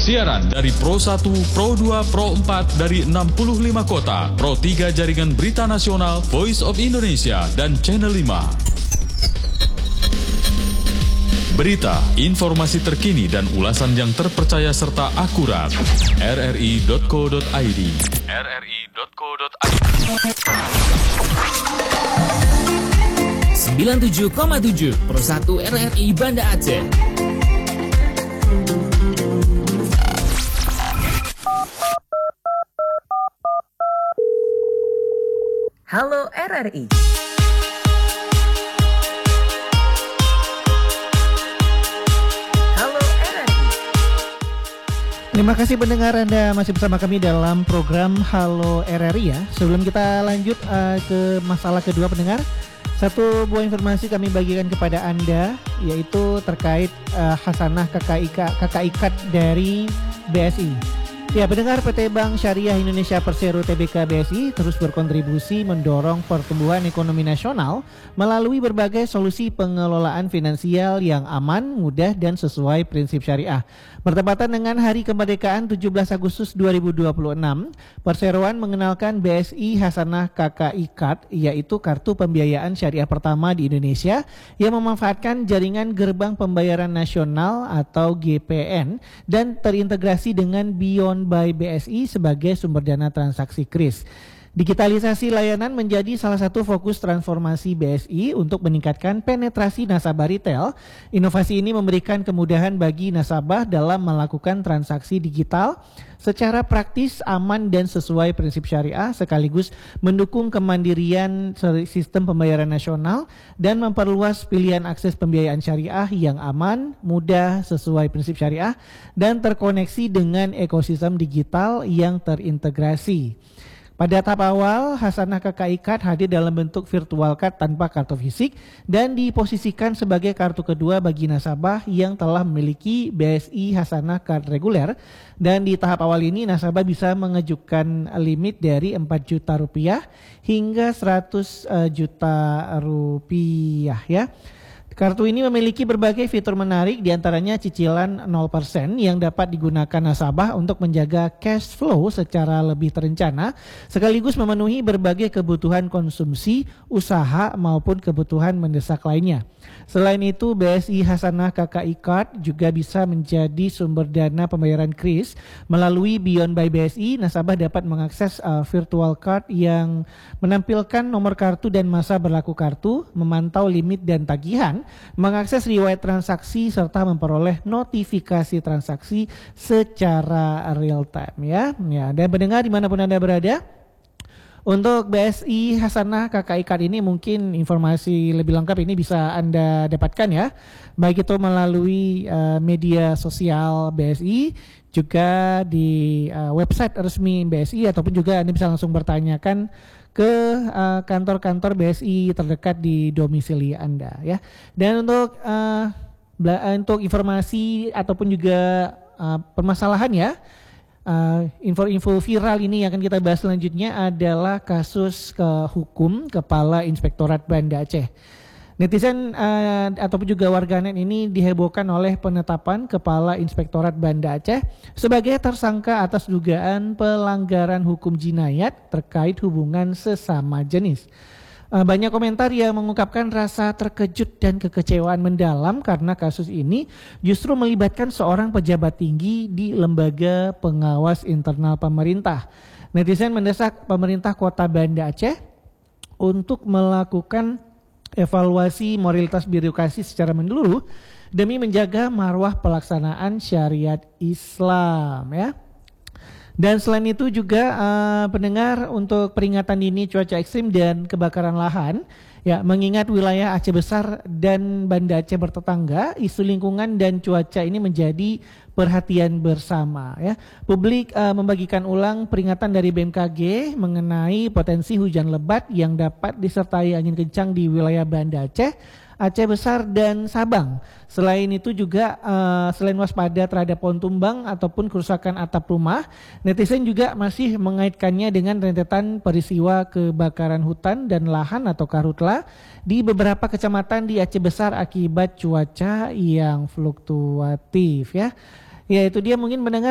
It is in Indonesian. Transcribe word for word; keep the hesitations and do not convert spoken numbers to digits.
Siaran dari Pro satu, Pro dua, Pro empat dari enam puluh lima kota, Pro tiga Jaringan Berita Nasional, Voice of Indonesia, dan Channel lima. Berita, informasi terkini dan ulasan yang terpercaya serta akurat. r r i dot co dot i d r r i dot co dot i d sembilan puluh tujuh koma tujuh Pro satu R R I Banda Aceh. Halo R R I. Halo R R I. Terima kasih pendengar, Anda masih bersama kami dalam program Halo R R I ya. Sebelum kita lanjut uh, ke masalah kedua pendengar, satu buah informasi kami bagikan kepada Anda, yaitu terkait uh, Hasanah Kakak Ikat, Kakak Ikat dari B S I. Ya, pendengar, P T Bank Syariah Indonesia Persero T B K B S I terus berkontribusi mendorong pertumbuhan ekonomi nasional melalui berbagai solusi pengelolaan finansial yang aman, mudah, dan sesuai prinsip syariah. Bertepatan dengan Hari Kemerdekaan tujuh belas Agustus dua ribu dua puluh enam, Perseroan mengenalkan B S I Hasanah Kakak Ikat, yaitu kartu pembiayaan syariah pertama di Indonesia yang memanfaatkan jaringan gerbang pembayaran nasional atau G P N dan terintegrasi dengan Beyond by B S I sebagai sumber dana transaksi kris. Digitalisasi layanan menjadi salah satu fokus transformasi B S I untuk meningkatkan penetrasi nasabah retail. Inovasi ini memberikan kemudahan bagi nasabah dalam melakukan transaksi digital secara praktis, aman, dan sesuai prinsip syariah, sekaligus mendukung kemandirian sistem pembayaran nasional dan memperluas pilihan akses pembiayaan syariah yang aman, mudah, sesuai prinsip syariah, dan terkoneksi dengan ekosistem digital yang terintegrasi. Pada tahap awal, Hasanah Kakak Ikat hadir dalam bentuk virtual card tanpa kartu fisik dan diposisikan sebagai kartu kedua bagi nasabah yang telah memiliki B S I Hasanah Card reguler. Dan di tahap awal ini nasabah bisa mengajukan limit dari empat juta rupiah hingga seratus juta rupiah ya. Kartu ini memiliki berbagai fitur menarik, diantaranya cicilan nol persen yang dapat digunakan nasabah untuk menjaga cash flow secara lebih terencana, sekaligus memenuhi berbagai kebutuhan konsumsi, usaha, maupun kebutuhan mendesak lainnya. Selain itu, B S I Hasanah Kakak Ikat juga bisa menjadi sumber dana pembayaran kris. Melalui Beyond by B S I, nasabah dapat mengakses uh, virtual card yang menampilkan nomor kartu dan masa berlaku kartu, memantau limit dan tagihan, mengakses riwayat transaksi, serta memperoleh notifikasi transaksi secara real time ya. Ya, dan pendengar dimanapun Anda berada, untuk B S I Hasanah Kakak Ikat ini mungkin informasi lebih lengkap ini bisa Anda dapatkan ya, baik itu melalui uh, media sosial B S I, juga di uh, website resmi B S I, ataupun juga Anda bisa langsung bertanyakan ke uh, kantor-kantor B S I terdekat di domisili Anda ya. Dan untuk uh, bela- untuk informasi ataupun juga uh, permasalahan ya, uh, info-info viral ini yang akan kita bahas selanjutnya adalah kasus ke hukum Kepala Inspektorat Banda Aceh. Netizen uh, ataupun juga warganet ini dihebohkan oleh penetapan Kepala Inspektorat Banda Aceh sebagai tersangka atas dugaan pelanggaran hukum jinayat terkait hubungan sesama jenis. Uh, banyak komentar yang mengungkapkan rasa terkejut dan kekecewaan mendalam karena kasus ini justru melibatkan seorang pejabat tinggi di lembaga pengawas internal pemerintah. Netizen mendesak pemerintah Kota Banda Aceh untuk melakukan evaluasi moralitas birokrasi secara menyeluruh demi menjaga marwah pelaksanaan syariat Islam ya. Dan selain itu juga uh, pendengar, untuk peringatan dini cuaca ekstrim dan kebakaran lahan ya, mengingat wilayah Aceh Besar dan Banda Aceh bertetangga, isu lingkungan dan cuaca ini menjadi perhatian bersama ya. Publik uh, membagikan ulang peringatan dari B M K G mengenai potensi hujan lebat yang dapat disertai angin kencang di wilayah Banda Aceh, Aceh Besar, dan Sabang. Selain itu juga uh, selain waspada terhadap pohon tumbang ataupun kerusakan atap rumah, netizen juga masih mengaitkannya dengan rentetan peristiwa kebakaran hutan dan lahan atau karhutla di beberapa kecamatan di Aceh Besar akibat cuaca yang fluktuatif ya. Ya, itu dia mungkin mendengar